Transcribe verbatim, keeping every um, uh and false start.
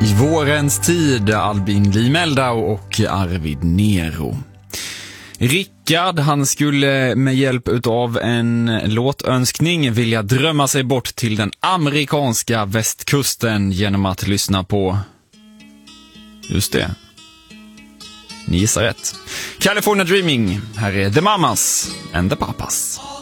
I vårens tid, Albin Limeldau och Arvid Nero. Rickard, han skulle med hjälp utav en låtönskning vilja drömma sig bort till den amerikanska västkusten genom att lyssna på, just det, ni gissar rätt, California Dreaming. Här är The Mamas and the Papas.